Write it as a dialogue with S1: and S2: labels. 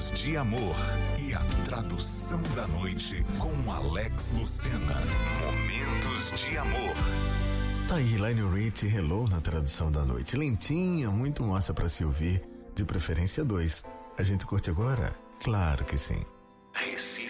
S1: Momentos de amor e a tradução da noite com Alex Lucena. Momentos de amor.
S2: Tá aí, Lionel Rich, Hello na tradução da noite. Lentinha, muito massa pra se ouvir, de preferência 2. A gente curte agora? Claro que sim.
S1: Recife.